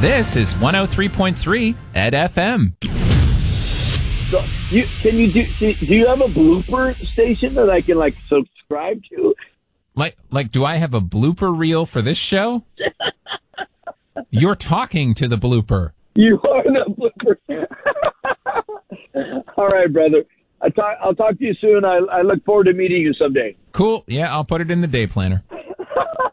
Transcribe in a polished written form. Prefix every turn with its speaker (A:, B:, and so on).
A: This is 103.3 at FM.
B: So do you have a blooper station that I can subscribe to?
A: Like, do I have a blooper reel for this show? You're talking to the blooper.
B: You are the blooper. All right, brother. I'll talk to you soon. I look forward to meeting you someday.
A: Cool. Yeah, I'll put it in the day planner.